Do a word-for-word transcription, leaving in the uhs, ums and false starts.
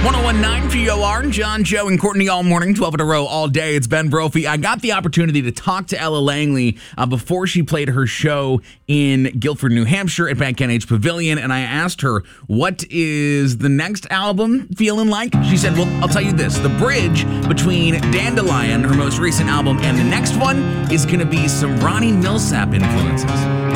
one oh one point nine P O R, John, Joe, and Courtney all morning, twelve in a row all day. It's Ben Brophy. I got the opportunity to talk to Ella Langley uh, before she played her show in Guilford, New Hampshire at Bank N H Pavilion, and I asked her, what is the next album feeling like? She said, well, I'll tell you this. The bridge between Dandelion, her most recent album, and the next one is going to be some Ronnie Millsap influences.